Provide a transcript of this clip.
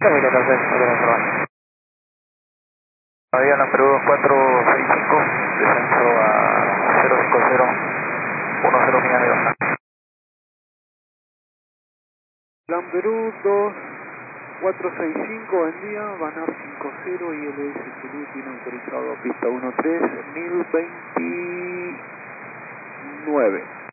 Mira, entonces, Aviana Perú 465, descenso a 050, 10 Miami 2. Plan Perú 2465, buen día, Banar 50 y LS Perú tiene autorizado pista 13, 1029.